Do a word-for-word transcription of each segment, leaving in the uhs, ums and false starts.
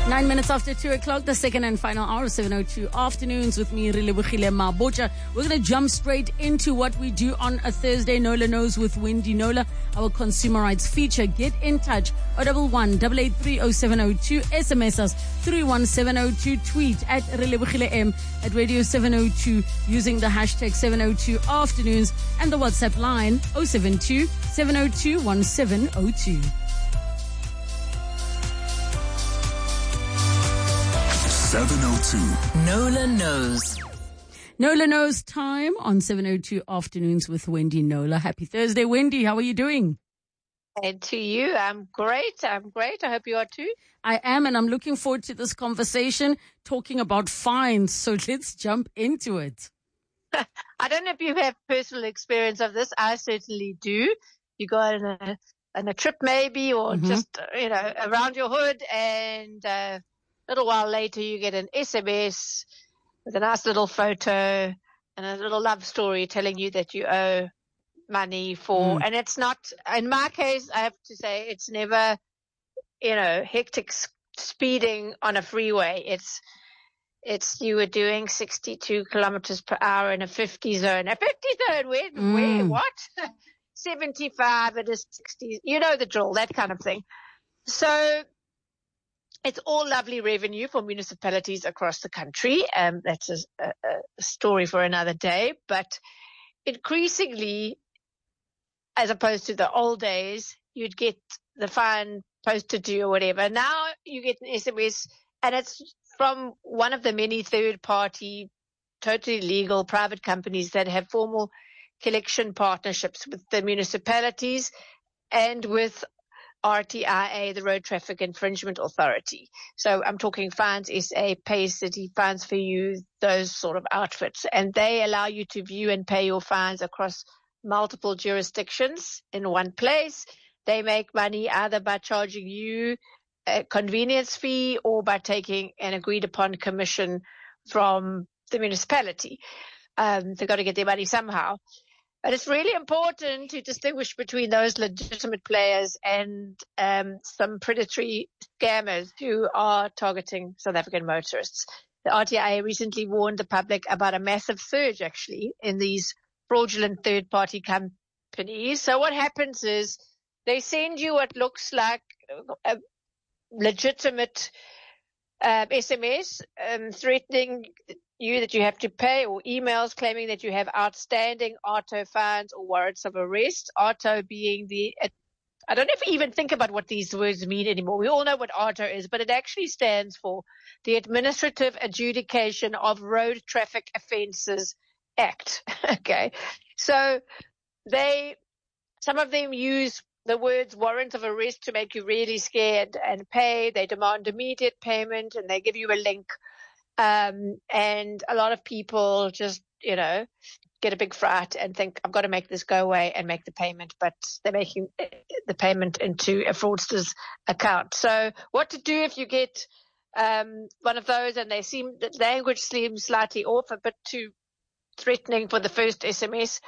Nine minutes after two o'clock, the second and final hour of seven oh two afternoons with me, Relebohile Mabotja. We're going to jump straight into what we do on a Thursday. Nola Knows with Wendy Nola, our consumer rights feature. Get in touch. oh one one, eight eight three, oh seven oh two. S M S us three one seven oh two. Tweet at Relebohile M at Radio seven oh two using the hashtag seven oh two afternoons and the WhatsApp line oh seven two, seven oh two, one seven oh two. seven oh two. Nola Knows. Nola Knows time on seven oh two afternoons with Wendy Nola. Happy Thursday, Wendy. How are you doing? And to you, I'm great. I'm great. I hope you are too. I am, and I'm looking forward to this conversation talking about fines. So let's jump into it. I don't know if you have personal experience of this. I certainly do. You go on a, on a trip maybe, or mm-hmm. just, you know, around your hood, and uh, a little while later you get an S M S with a nice little photo and a little love story telling you that you owe money for, mm. and it's not, in my case, I have to say, it's never, you know, hectic speeding on a freeway. It's, it's, you were doing sixty-two kilometers per hour in a fifty zone. A fifty zone, where, mm. where, what? seventy-five, it is sixty, you know the drill, that kind of thing. So, it's all lovely revenue for municipalities across the country. Um, that's a, a, a story for another day. But increasingly, as opposed to the old days, you'd get the fine posted to you or whatever. Now you get an S M S, and it's from one of the many third-party, totally legal private companies that have formal collection partnerships with the municipalities and with R T I A, the Road Traffic Infringement Authority. So I'm talking Fines S A, Pay City, Fines for You, those sort of outfits. And they allow you to view and pay your fines across multiple jurisdictions in one place. They make money either by charging you a convenience fee or by taking an agreed upon commission from the municipality. Um, they've got to get their money somehow. But it's really important to distinguish between those legitimate players and um, some predatory scammers who are targeting South African motorists. The R T I A recently warned the public about a massive surge, actually, in these fraudulent third-party companies. So what happens is they send you what looks like a legitimate uh, S M S um, threatening you that you have to pay, or emails claiming that you have outstanding auto fines or warrants of arrest. Auto being the, I don't know if we even think about what these words mean anymore. We all know what auto is, but it actually stands for the Administrative Adjudication of Road Traffic Offences Act. Okay. So they, some of them use the words warrant of arrest to make you really scared and pay. They demand immediate payment, and they give you a link. Um, and a lot of people just, you know, get a big fright and think, I've got to make this go away and make the payment, but they're making the payment into a fraudster's account. So what to do if you get, um, one of those and they seem, the language seems slightly off, a bit too threatening for the first S M S.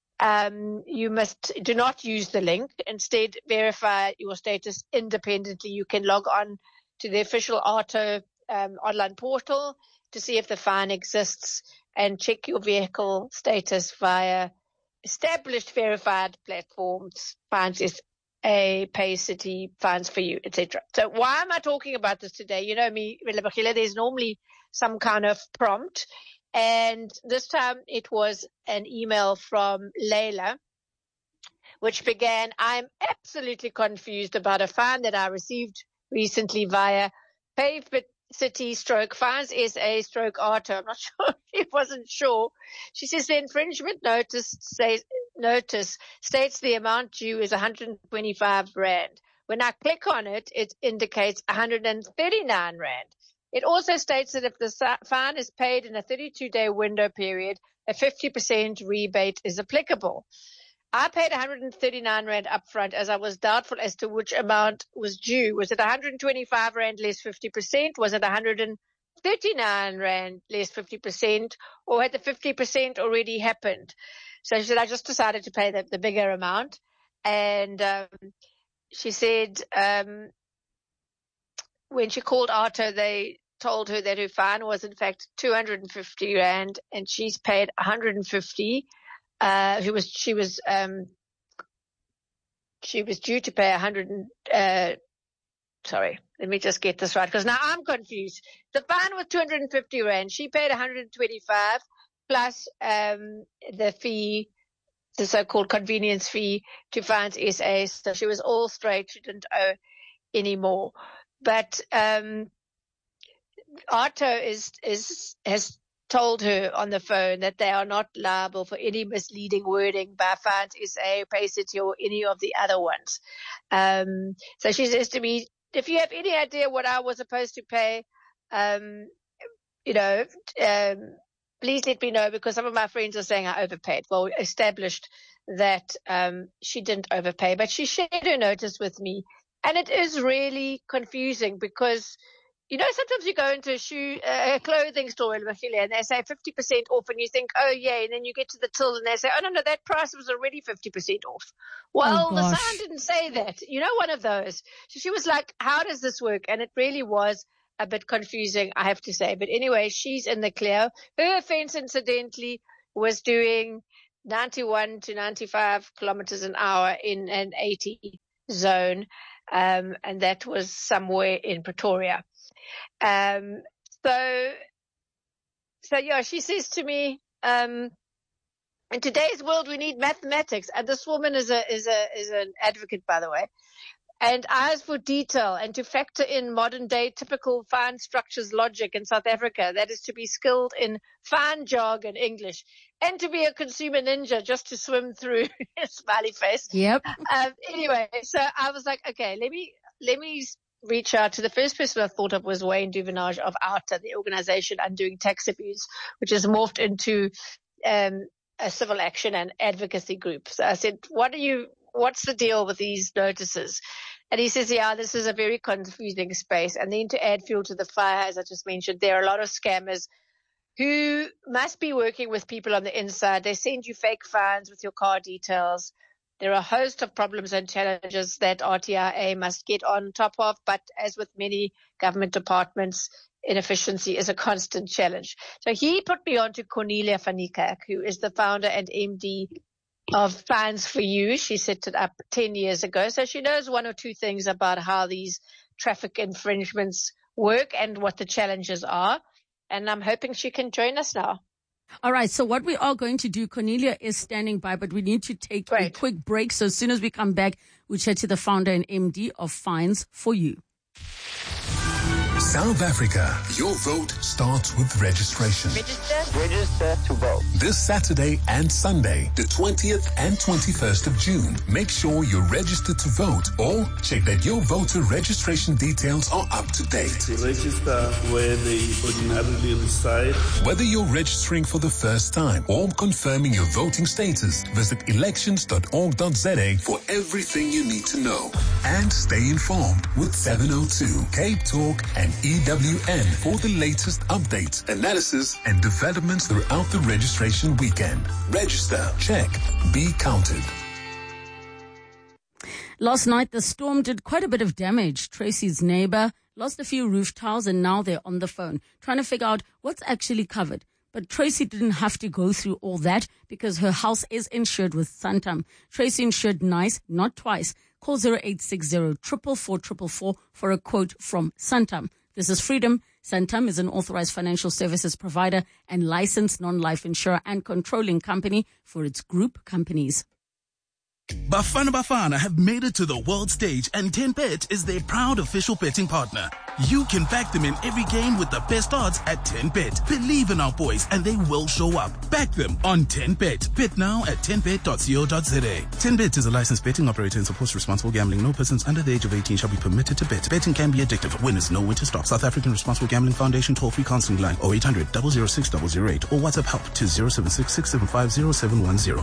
Um, you must do not use the link. Instead, verify your status independently. You can log on to the official Auto Um, online portal to see if the fine exists, and check your vehicle status via established verified platforms, Fines S A, Pay City, Fines for You, et cetera. So why am I talking about this today? You know me, there's normally some kind of prompt, and this time it was an email from Layla, which began, I'm absolutely confused about a fine that I received recently via Pay City stroke Fines S A stroke Auto. I'm not sure. She wasn't sure. She says the infringement notice says, notice states the amount due is one hundred twenty-five rand. When I click on it, it indicates one hundred thirty-nine rand. It also states that if the fine is paid in a thirty-two day window period, a fifty percent rebate is applicable. I paid one hundred thirty-nine rand upfront, as I was doubtful as to which amount was due. Was it one hundred twenty-five rand less fifty percent? Was it one hundred thirty-nine rand less fifty percent? Or had the fifty percent already happened? So she said, I just decided to pay the, the bigger amount. And um, she said, um, when she called Arto, they told her that her fine was in fact two hundred fifty rand, and she's paid one hundred fifty. Uh, she was she was um, she was due to pay one hundred. Uh, sorry, let me just get this right, because now I'm confused. The fine was two hundred fifty rand. She paid one hundred twenty-five plus um, the fee, the so-called convenience fee to Fines S A. So she was all straight. She didn't owe any more. But um, Arto is is has told her on the phone that they are not liable for any misleading wording by Fines S A, PayCity, or any of the other ones. Um, so she says to me, if you have any idea what I was supposed to pay, um, you know, um, please let me know, because some of my friends are saying I overpaid. Well, we established that um, she didn't overpay, but she shared her notice with me. And it is really confusing because, you know, sometimes you go into a shoe, uh, a clothing store in Mahile, and they say fifty percent off, and you think, oh, yeah, and then you get to the till and they say, oh, no, no, that price was already fifty percent off. Well, Oh, the gosh. sign didn't say that. You know, one of those. So she was like, how does this work? And it really was a bit confusing, I have to say. But anyway, she's in the clear. Her offense, incidentally, was doing ninety-one to ninety-five kilometers an hour in an eighty zone. Um, and that was somewhere in Pretoria. Um, so, so yeah, she says to me, um, in today's world, we need mathematics. And this woman is a, is a, is an advocate, by the way, and eyes for detail, and to factor in modern day typical fine structures logic in South Africa. That is to be skilled in fine jargon English, and to be a consumer ninja, just to swim through smiley face. Yep. Um, anyway, so I was like, okay, let me, let me reach out to the first person I thought of was Wayne Duvenage of OUTA, the organization Undoing Tax Abuse, which has morphed into, um, a civil action and advocacy group. So I said, what are you, what's the deal with these notices? And he says, yeah, this is a very confusing space. And then to add fuel to the fire, as I just mentioned, there are a lot of scammers who must be working with people on the inside. They send you fake fines with your car details. There are a host of problems and challenges that R T I A must get on top of. But as with many government departments, inefficiency is a constant challenge. So he put me on to Cornelia van Niekerk, who is the founder and M D of Fines for You. She set it up ten years ago. So she knows one or two things about how these traffic infringements work and what the challenges are. And I'm hoping she can join us now. All right. So what we are going to do, Cornelia is standing by, but we need to take Great. a quick break. So as soon as we come back, we'll chat to the founder and M D of Fines for You. South Africa, your vote starts with registration. Register. Register to vote. This Saturday and Sunday, the twentieth and twenty-first of June. Make sure you're registered to vote or check that your voter registration details are up to date. To register where they ordinarily reside. Whether you're registering for the first time or confirming your voting status, visit elections dot org dot za for everything you need to know. And stay informed with seven oh two, Cape Talk, and E W N for the latest updates, analysis, and developments throughout the registration weekend. Register, check, be counted. Last night, the storm did quite a bit of damage. Tracy's neighbor lost a few roof tiles, and now they're on the phone trying to figure out what's actually covered. But Tracy didn't have to go through all that because her house is insured with Santam. Tracy insured nice, not twice. Call zero eight six zero, four four four, four four for a quote from Santam. This is Freedom. Santam is an authorized financial services provider and licensed non-life insurer and controlling company for its group companies. Bafana Bafana have made it to the world stage, and ten bet is their proud official betting partner. You can back them in every game with the best odds at ten bet. Believe in our boys and they will show up. Back them on ten bet. Bet now at ten bet dot co dot za. ten bet is a licensed betting operator and supports responsible gambling. No persons under the age of eighteen shall be permitted to bet. Betting can be addictive. Winners know when to stop. South African Responsible Gambling Foundation toll-free counseling line oh eight hundred, double oh six, double oh eight or WhatsApp help to zero seven six, six seven five, zero seven one zero.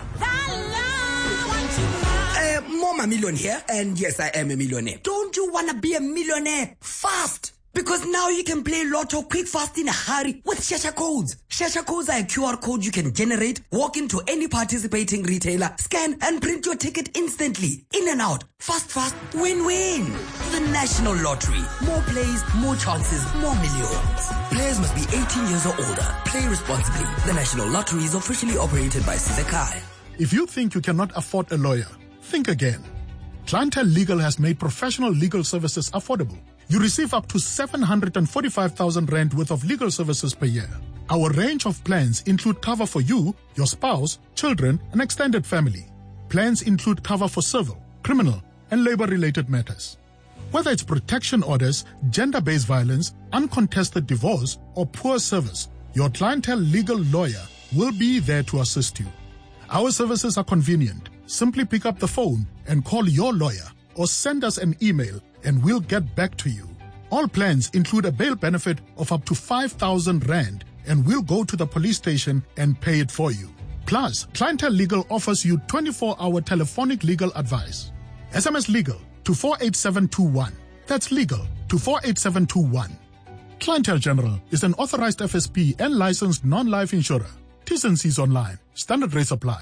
Uh, Mama Million here, and yes, I am a millionaire. Don't you want to be a millionaire fast? Because now you can play Lotto quick, fast, in a hurry with Shasha codes. Shasha codes are a Q R code you can generate, walk into any participating retailer, scan and print your ticket instantly. In and out. Fast, fast, win-win. The National Lottery. More plays, more chances, more millions. Players must be eighteen years or older. Play responsibly. The National Lottery is officially operated by Sizakai. If you think you cannot afford a lawyer, think again. Clientele Legal has made professional legal services affordable. You receive up to seven hundred forty-five thousand rand worth of legal services per year. Our range of plans include cover for you, your spouse, children, and extended family. Plans include cover for civil, criminal, and labor-related matters. Whether it's protection orders, gender-based violence, uncontested divorce, or poor service, your Clientele Legal lawyer will be there to assist you. Our services are convenient. Simply pick up the phone and call your lawyer or send us an email and we'll get back to you. All plans include a bail benefit of up to five thousand rand and we'll go to the police station and pay it for you. Plus, Clientele Legal offers you twenty-four hour telephonic legal advice. S M S legal to four eight seven two one. That's legal to four eight seven two one. Clientele General is an authorized F S P and licensed non-life insurer. T's and C's online. Standard rates apply.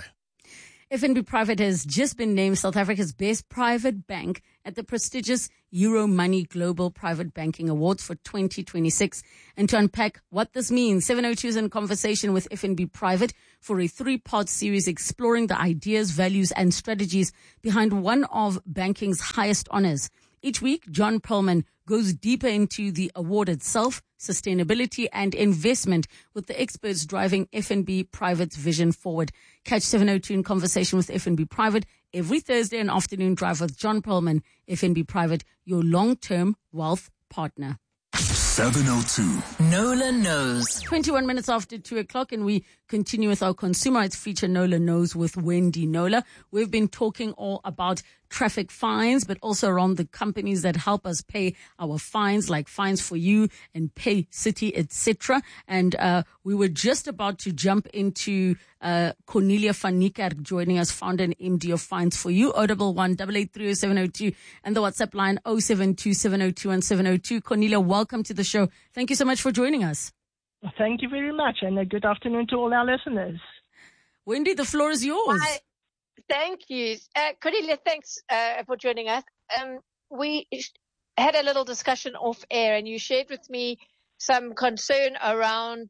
F N B Private has just been named South Africa's best private bank at the prestigious Euromoney Global Private Banking Awards for twenty twenty-six. And to unpack what this means, seven oh two is in conversation with F N B Private for a three-part series exploring the ideas, values, and strategies behind one of banking's highest honors. Each week, John Perlman goes deeper into the award itself, sustainability, and investment with the experts driving F N B Private's vision forward. Catch seven oh two in conversation with F N B Private every Thursday and afternoon drive with John Perlman, F N B Private, your long-term wealth partner. seven oh two. Nola Knows. twenty-one minutes after two o'clock, and we continue with our consumer rights feature, Nola Knows with Wendy Nola. We've been talking all about traffic fines, but also around the companies that help us pay our fines, like Fines for You and Pay City, et cetera. And uh, we were just about to jump into uh, Cornelia van Niekerk joining us, founder and M D of Fines for You, oh one one, eight eight three oh seven oh two, and the WhatsApp line oh seven two seven oh two one seven oh two. Cornelia, welcome to the show. Thank you so much for joining us. Thank you very much, and a good afternoon to all our listeners. Wendy, the floor is yours. Hi. Thank you. Uh, Cornelia, thanks uh, for joining us. Um, we had a little discussion off air, and you shared with me some concern around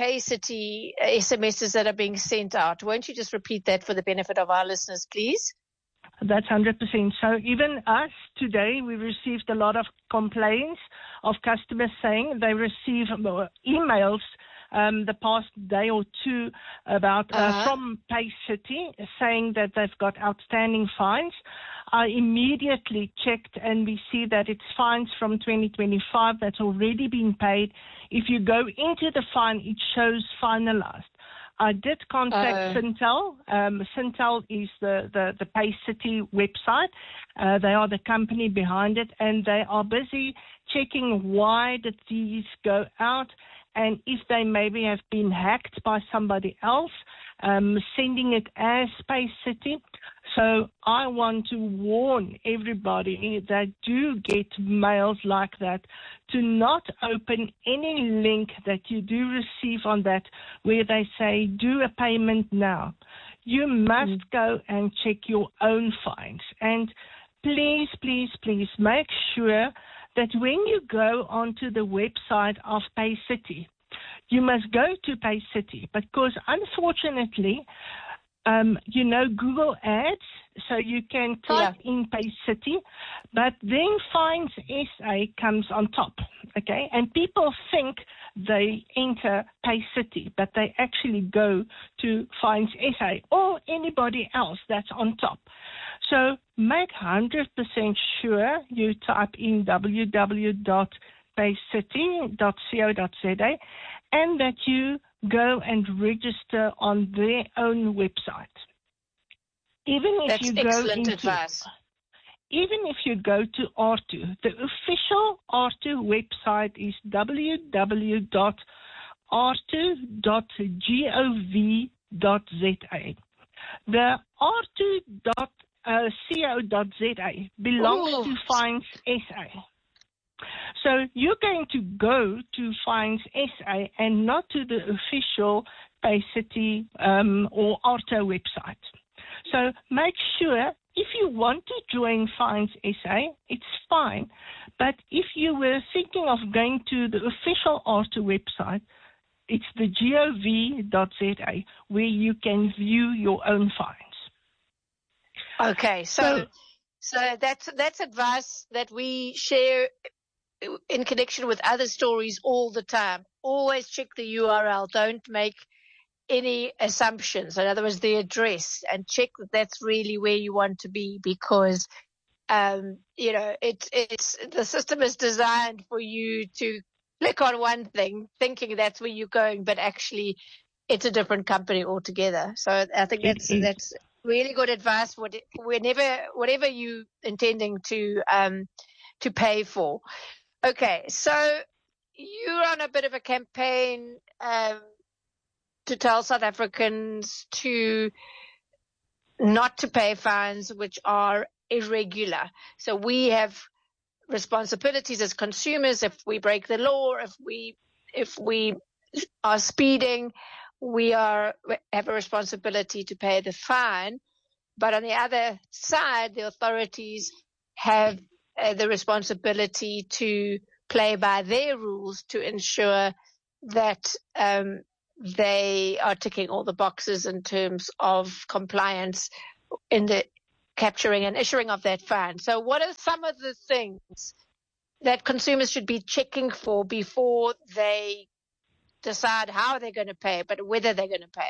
PayCity S M Ses that are being sent out. Won't you just repeat that for the benefit of our listeners, please? That's one hundred percent. So even us today, we received a lot of complaints of customers saying they receive emails um, the past day or two about uh, uh-huh. from PayCity saying that they've got outstanding fines. I immediately checked and we see that it's fines from twenty twenty-five that's already been paid. If you go into the fine, it shows finalized. I did contact uh, Syntel. Um, Syntel is the, the, the PayCity website. Uh, they are the company behind it, and they are busy checking why did these go out and if they maybe have been hacked by somebody else, um, sending it as PayCity. So I want to warn everybody that do get mails like that to not open any link that you do receive on that where they say do a payment now. You must mm. go and check your own fines. And please, please, please make sure that when you go onto the website of PayCity, you must go to PayCity because unfortunately, Um, you know, Google Ads, so you can type yeah. in PayCity, but then Fines S A comes on top, okay? And people think they enter PayCity, but they actually go to Fines S A or anybody else that's on top. So make one hundred percent sure you type in w w w dot paycity dot co dot z a and that you go and register on their own website. Even if That's you excellent go into, advice. Even if you go to R two, the official R two website is w w w dot r two dot gov dot z a. The r two dot co dot z a belongs Ooh. to Fines S A. So you're going to go to Fines S A and not to the official PayCity um, or ARTO website. So make sure, if you want to join Fines S A, it's fine. But if you were thinking of going to the official ARTO website, it's the gov dot z a where you can view your own fines. Okay, so so, so that's that's advice that we share in connection with other stories all the time. Always check the U R L. Don't make any assumptions. In other words, the address, and check that that's really where you want to be, because um, you know it's it's the system is designed for you to click on one thing, thinking that's where you're going, but actually it's a different company altogether. So I think that's Mm-hmm. that's really good advice. Whenever whatever you intending to um, to pay for. Okay, so you're on a bit of a campaign um, to tell South Africans to not to pay fines which are irregular. So we have responsibilities as consumers. If we break the law, if we if we are speeding, we are have a responsibility to pay the fine. But on the other side, the authorities have uh, the responsibility to play by their rules to ensure that um, they are ticking all the boxes in terms of compliance in the capturing and issuing of that fine. So what are some of the things that consumers should be checking for before they decide how they're going to pay, but whether they're going to pay?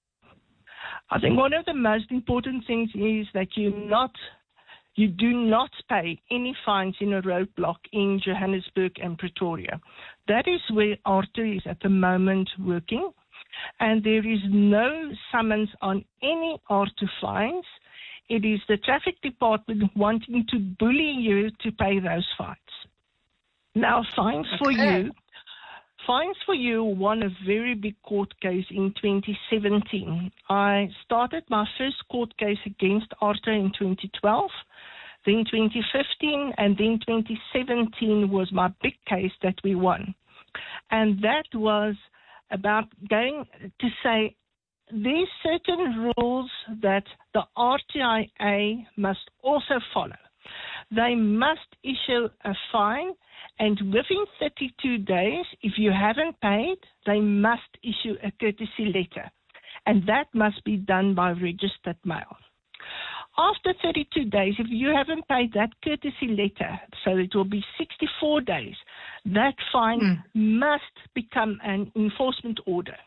I think one of the most important things is that you not you do not pay any fines in a roadblock in Johannesburg and Pretoria. That is where ARTO is at the moment working, and there is no summons on any ARTO fines. It is the traffic department wanting to bully you to pay those fines. Now, fines okay. for you, fines for you won a very big court case in twenty seventeen. I started my first court case against ARTO in twenty twelve, then twenty fifteen, and then twenty seventeen was my big case that we won. And that was about going to say, there's certain rules that the R T I A must also follow. They must issue a fine, and within thirty-two days, if you haven't paid, they must issue a courtesy letter. And that must be done by registered mail. After thirty-two days, if you haven't paid that courtesy letter, so it will be sixty-four days, that fine mm. must become an enforcement order.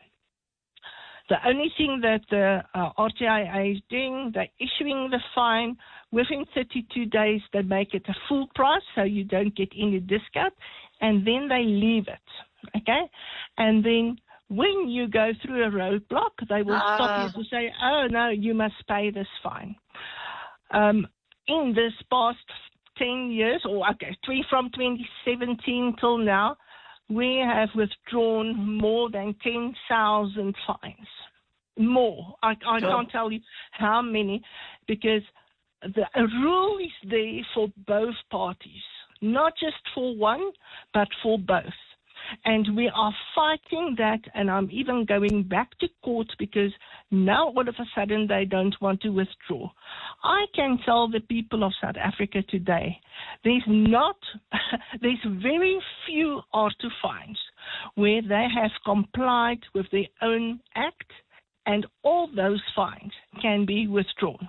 The only thing that the uh, R T I A is doing, they're issuing the fine. Within thirty-two days, they make it a full price, so you don't get any discount, and then they leave it, okay? And then when you go through a roadblock, they will uh. stop you to say, oh, no, you must pay this fine. Um, in this past ten years, or okay, from twenty seventeen till now, we have withdrawn more than ten thousand fines. More. I, I sure. can't tell you how many, because the a rule is there for both parties, not just for one, but for both. And we are fighting that, and I'm even going back to court because now all of a sudden they don't want to withdraw. I can tell the people of South Africa today, there's not, there's very few ARTO fines where they have complied with their own act, and all those fines can be withdrawn.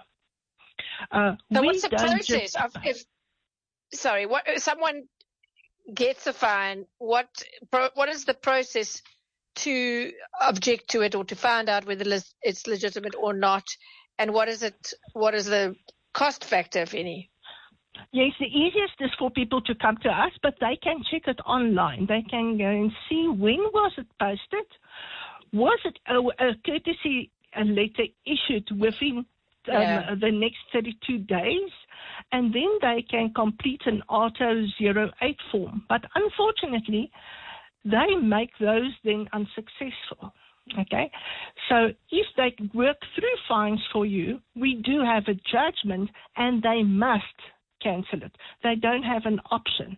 Uh, so what's the process just, of if, sorry, what, someone gets a fine, what what is the process to object to it or to find out whether it's legitimate or not, and what is it? What is the cost factor, if any? Yes, the easiest is for people to come to us, but they can check it online. They can go and see when was it posted, was it a, a courtesy a letter issued within um, yeah. the next thirty-two days, and then they can complete an ARTO zero eight form. But unfortunately, they make those then unsuccessful. Okay, so if they work through fines for you, we do have a judgment, and they must cancel it. They don't have an option.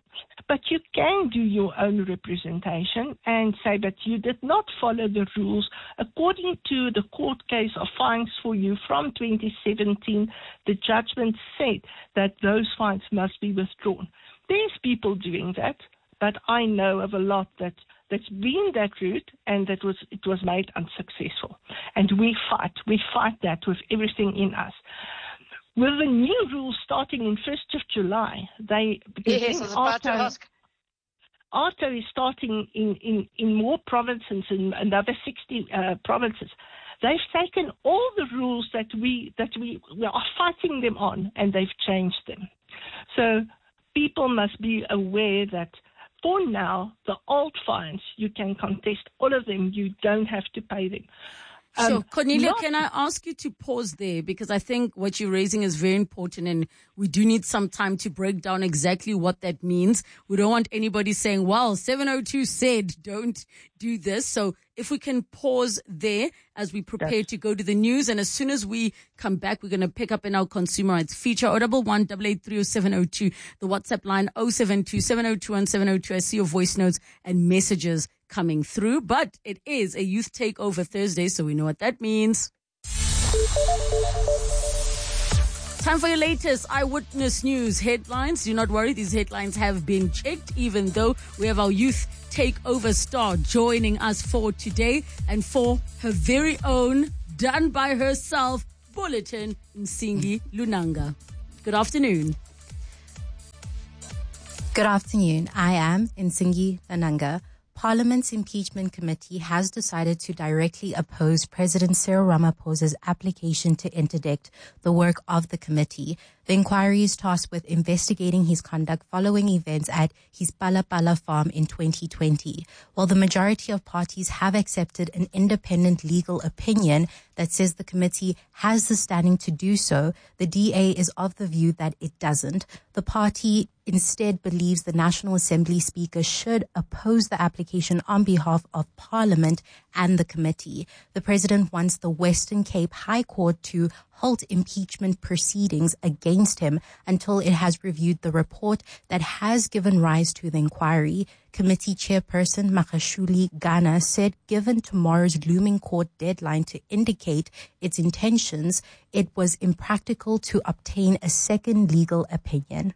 But you can do your own representation and say that you did not follow the rules. According to the court case of fines for you from twenty seventeen, the judgment said that those fines must be withdrawn. There's people doing that, but I know of a lot that that's been that route and that was it was made unsuccessful. And we fight. We fight that with everything in us. With the new rules starting in first of July, they yes, I was about to ask. ARTO is starting in, in, in more provinces, in another sixty uh, provinces. They've taken all the rules that we that we, we are fighting them on, and they've changed them. So people must be aware that for now, the old fines, you can contest all of them. You don't have to pay them. Um, so, Cornelia, not- can I ask you to pause there? Because I think what you're raising is very important, and we do need some time to break down exactly what that means. We don't want anybody saying, well, seven oh two said don't do this. So if we can pause there as we prepare Yes. to go to the news, and as soon as we come back, we're going to pick up in our consumer rights feature. O double one double eight three oh seven oh two, the WhatsApp line oh seven two seven oh two one seven oh two. I see your voice notes and messages coming through, but it is a Youth Takeover Thursday, so we know what that means. Time for your latest Eyewitness News headlines. Do not worry, these headlines have been checked, even though we have our Youth Takeover star joining us for today and for her very own, done by herself, Bulletin, Nsingi Lunanga. Good afternoon. Good afternoon. I am Nsingi Lunanga. Parliament's impeachment committee has decided to directly oppose President Cyril Ramaphosa's application to interdict the work of the committee. The inquiry is tasked with investigating his conduct following events at his Palapala farm in twenty twenty. While the majority of parties have accepted an independent legal opinion that says the committee has the standing to do so, the D A is of the view that it doesn't. The party instead believes the National Assembly Speaker should oppose the application on behalf of Parliament and the committee. The President wants the Western Cape High Court to halt impeachment proceedings against him until it has reviewed the report that has given rise to the inquiry. Committee Chairperson Makashuli Ghana said given tomorrow's looming court deadline to indicate its intentions, it was impractical to obtain a second legal opinion.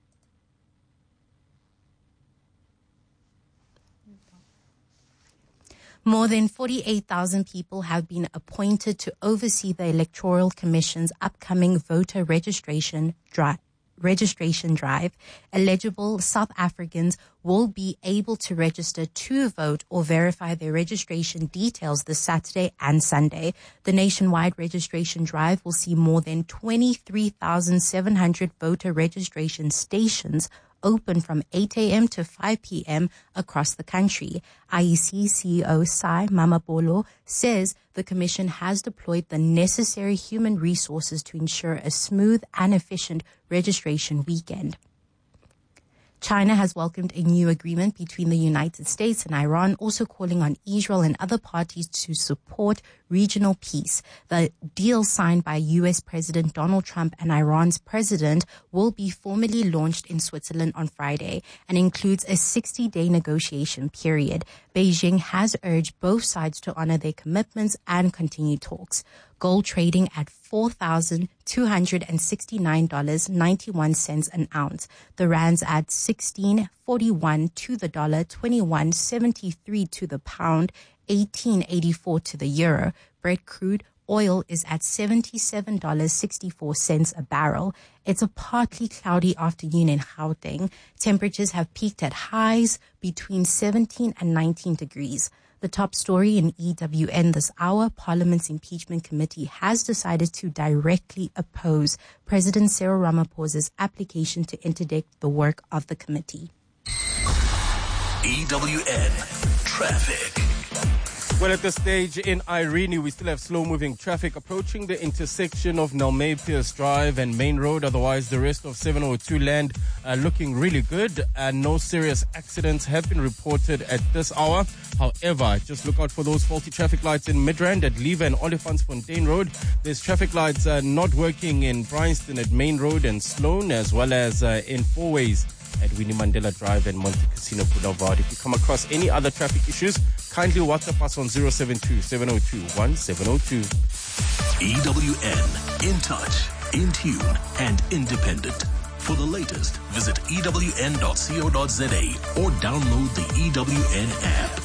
More than forty-eight thousand people have been appointed to oversee the Electoral Commission's upcoming voter registration drive. registration drive. Eligible South Africans will be able to register to vote or verify their registration details this Saturday and Sunday. The nationwide registration drive will see more than twenty-three thousand seven hundred voter registration stations open from eight a.m. to five p.m. across the country. I E C C E O Sai Mamabolo says the commission has deployed the necessary human resources to ensure a smooth and efficient registration weekend. China has welcomed a new agreement between the United States and Iran, also calling on Israel and other parties to support regional peace. The deal signed by U S President Donald Trump and Iran's president will be formally launched in Switzerland on Friday and includes a sixty-day negotiation period. Beijing has urged both sides to honor their commitments and continue talks. Gold trading at four thousand two hundred sixty-nine dollars and ninety-one cents an ounce. The rands at sixteen forty-one to the dollar, twenty-one seventy-three to the pound, eighteen eighty-four to the euro. Brent crude oil is at seventy-seven dollars and sixty-four cents a barrel. It's a partly cloudy afternoon in Gauteng. Temperatures have peaked at highs between seventeen and nineteen degrees. The top story in E W N this hour, Parliament's impeachment committee has decided to directly oppose President Cyril Ramaphosa's application to interdict the work of the committee. E W N Traffic. Well, at this stage in Irene, we still have slow-moving traffic approaching the intersection of Nelmay Pierce Drive and Main Road. Otherwise, the rest of seven oh two land uh, looking really good, and no serious accidents have been reported at this hour. However, just look out for those faulty traffic lights in Midrand at Lever and Olifantsfontein Road. There's traffic lights uh, not working in Bryanston at Main Road and Sloane, as well as uh, in Four Ways at Winnie Mandela Drive and Monte Casino Boulevard. If you come across any other traffic issues, kindly WhatsApp us on zero seven two, seven zero two, one seven zero two. E W N, in touch, in tune, and independent. For the latest, visit E W N dot co dot za or download the E W N app.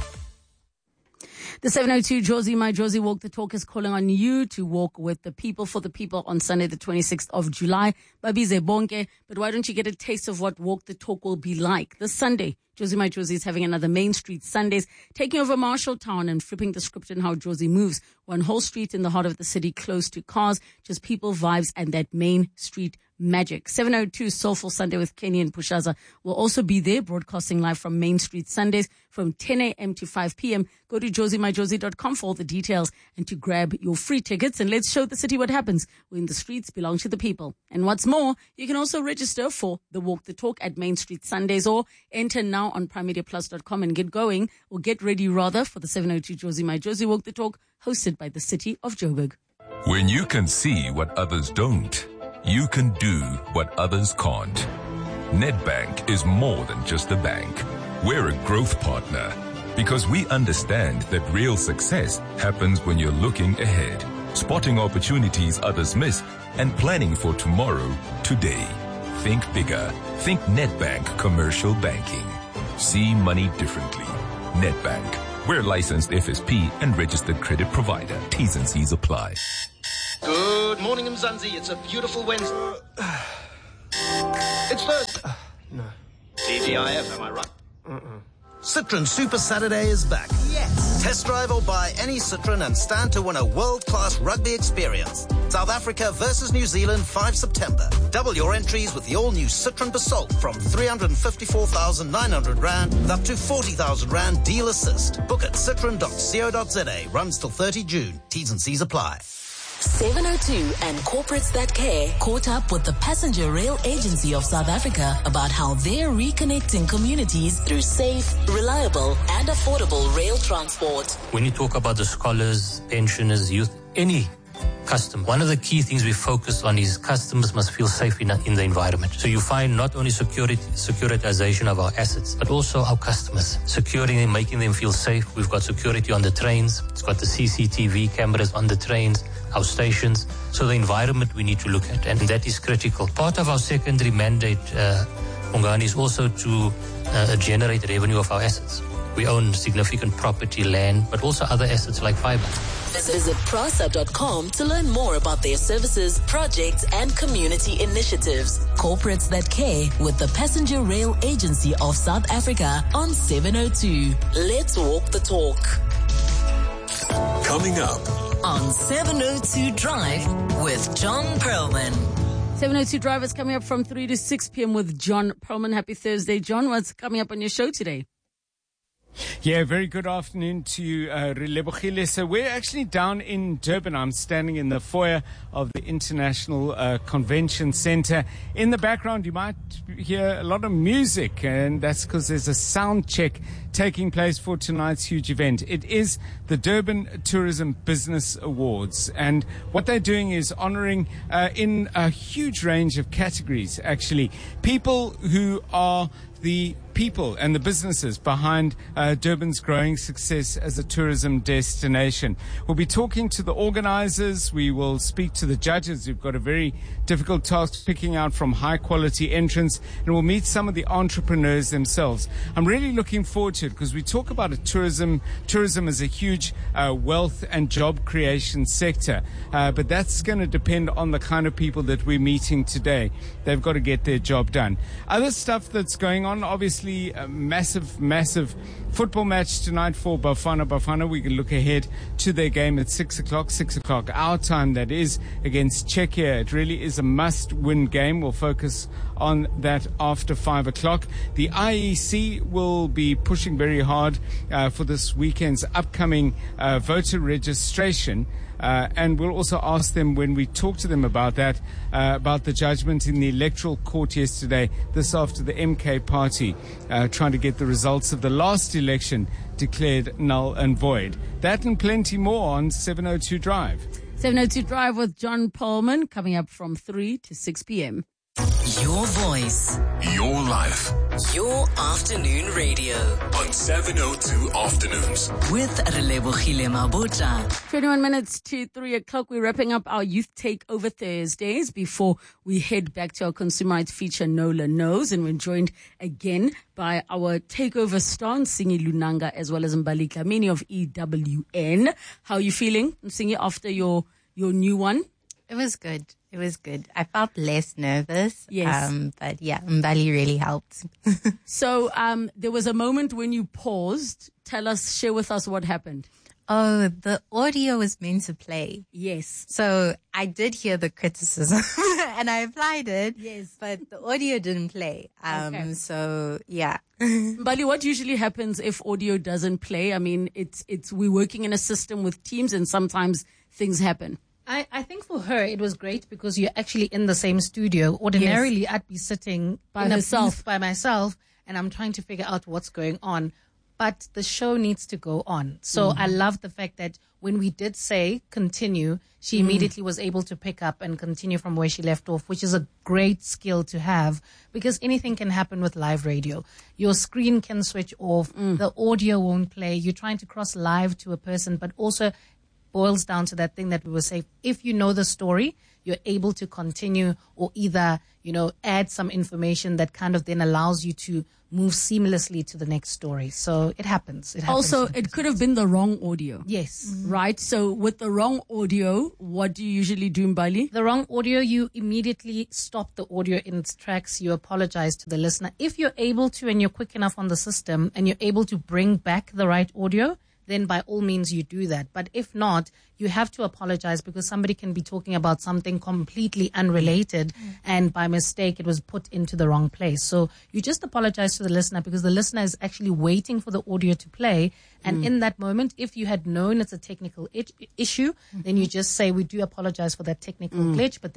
The seven oh two Jozi, My Jozi Walk the Talk is calling on you to walk with the people, for the people on Sunday, the twenty-sixth of July. Babize bonke. But why don't you get a taste of what Walk the Talk will be like this Sunday? Jozi, My Jozi is having another Main Street Sundays, taking over Marshalltown and flipping the script in how Jozi moves. One whole street in the heart of the city, close to cars, just people, vibes, and that Main Street magic. seven oh two Soulful Sunday with Kenny and Pushaza will also be there, broadcasting live from Main Street Sundays from ten a.m. to five p.m. Go to jozi my jozi dot com for all the details and to grab your free tickets, and let's show the city what happens when the streets belong to the people. And what's more, you can also register for the Walk the Talk at Main Street Sundays, or enter now on prime media plus dot com and get going, or get ready rather, for the seven oh two Jozi, My Jozi Walk the Talk, hosted by the city of Joburg. When you can see what others don't, you can do what others can't. Nedbank is more than just a bank. We're a growth partner because we understand that real success happens when you're looking ahead, spotting opportunities others miss, and planning for tomorrow today. Think bigger. Think Nedbank Commercial Banking. See money differently. Nedbank. We're licensed F S P and registered credit provider. T's and C's apply. Good morning, Mzansi. It's a beautiful Wednesday. It's Thursday. No. T G I F, am I right? Uh-uh. Citroen Super Saturday is back. Yes. Test drive or buy any Citroen and stand to win a world-class rugby experience. South Africa versus New Zealand, the fifth of September. Double your entries with the all-new Citroen Basalt from three hundred fifty-four thousand nine hundred rand up to forty thousand rand deal assist. Book at citroen dot co dot za. Runs till thirtieth of June. T's and C's apply. seven oh two and Corporates That Care caught up with the Passenger Rail Agency of South Africa about how they're reconnecting communities through safe, reliable, and affordable rail transport. When you talk about the scholars, pensioners, youth, any customer, one of the key things we focus on is customers must feel safe in, in the environment. So you find not only security, securitization of our assets, but also our customers, securing them, making them feel safe. We've got security on the trains. It's got the C C T V cameras on the trains, our stations. So the environment we need to look at, and that is critical. Part of our secondary mandate, uh, Ongani, is also to uh, generate revenue of our assets. We own significant property, land, but also other assets like fiber. Visit prasa dot com to learn more about their services, projects, and community initiatives. Corporates That Care with the Passenger Rail Agency of South Africa on seven oh two. Let's walk the talk. Coming up on seven oh two Drive with John Perlman. seven oh two Drive is coming up from three to six p.m. with John Perlman. Happy Thursday, John. What's coming up on your show today? Yeah, very good afternoon to you, uh, Relebohile. So we're actually down in Durban. I'm standing in the foyer of the International uh, Convention Center. In the background, you might hear a lot of music, and that's because there's a sound check taking place for tonight's huge event. It is the Durban Tourism Business Awards, and what they're doing is honoring uh, in a huge range of categories, actually, people who are the people and the businesses behind uh, Durban's growing success as a tourism destination. We'll be talking to the organizers. We will speak to the judges who've got a very difficult task picking out from high quality entrants, and we'll meet some of the entrepreneurs themselves. I'm really looking forward to it because we talk about a tourism, tourism as a huge uh, wealth and job creation sector, uh, but that's going to depend on the kind of people that we're meeting today. They've got to get their job done. Other stuff that's going on, obviously, a massive, massive football match tonight for Bafana Bafana. We can look ahead to their game at six o'clock, six o'clock our time, that is, against Czechia. It really is a must-win game. We'll focus on that after five o'clock. The I E C will be pushing very hard uh, for this weekend's upcoming uh, voter registration. Uh, and we'll also ask them when we talk to them about that, uh, about the judgment in the electoral court yesterday, this after the M K party uh, trying to get the results of the last election declared null and void. That and plenty more on seven oh two Drive. seven oh two Drive with John Perlman coming up from three to six p.m. Your voice. Your life. Your afternoon radio. On seven oh two Afternoons. With Relebohile Mabota. twenty-one minutes to three o'clock. We're wrapping up our Youth Takeover Thursdays before we head back to our consumer rights feature, Nola Knows. And we're joined again by our takeover star, Nsingi Lunanga, as well as Mbali Dlamini of E W N. How are you feeling, Nsingi, after your, your new one? It was good. It was good. I felt less nervous. Yes. Um, but yeah, Mbali really helped. So um, there was a moment when you paused. Tell us, share with us what happened. Oh, the audio was meant to play. Yes. So I did hear the criticism and I applied it. Yes. But the audio didn't play. Um, Okay. So yeah. Mbali, what usually happens if audio doesn't play? I mean, it's, it's, we're working in a system with teams and sometimes things happen. I, I think for her it was great because you're actually in the same studio. Ordinarily, Yes. I'd be sitting By in a herself. booth by myself and I'm trying to figure out what's going on. But the show needs to go on. So Mhm. I love the fact that when we did say continue, she Mm. immediately was able to pick up and continue from where she left off, which is a great skill to have because anything can happen with live radio. Your screen can switch off. Mm. The audio won't play. You're trying to cross live to a person, but also boils down to that thing that we were saying. If you know the story, you're able to continue or either, you know, add some information that kind of then allows you to move seamlessly to the next story. So it happens. It happens. Also, it could have been the wrong audio. Yes. Right? So with the wrong audio, what do you usually do, Mbali? The wrong audio, you immediately stop the audio in its tracks. You apologize to the listener. If you're able to and you're quick enough on the system and you're able to bring back the right audio, then by all means you do that. But if not, you have to apologize because somebody can be talking about something completely unrelated and by mistake it was put into the wrong place. So you just apologize to the listener because the listener is actually waiting for the audio to play. And Mm. in that moment, if you had known it's a technical it- issue, then you just say, we do apologize for that technical Mm. glitch, but